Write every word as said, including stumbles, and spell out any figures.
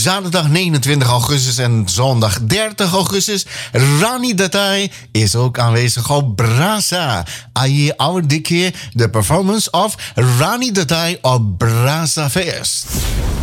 zaterdag negenentwintig augustus en zondag dertig augustus. Rani Datai is ook aanwezig op Brasa. Aye, our dikke, de performance of Rani Datai op Brasa Fest.